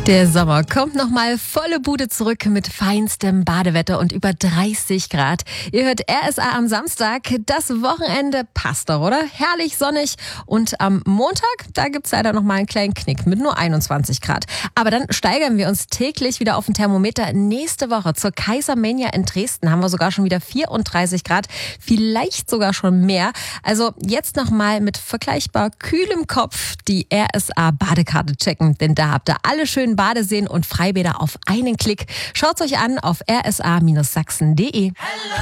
Der Sommer kommt nochmal volle Bude zurück mit feinstem Badewetter und über 30 Grad. Ihr hört RSA am Samstag. Das Wochenende passt doch, oder? Herrlich sonnig. Und am Montag, da gibt's leider nochmal einen kleinen Knick mit nur 21 Grad. Aber dann steigern wir uns täglich wieder auf den Thermometer. Nächste Woche zur Kaisermania in Dresden haben wir sogar schon wieder 34 Grad. Vielleicht sogar schon mehr. Also jetzt nochmal mit vergleichbar kühlem Kopf die RSA-Badekarte checken. Denn da habt ihr alle schönen Badeseen und Freibäder auf einen Klick. Schaut's euch an auf rsa-sachsen.de.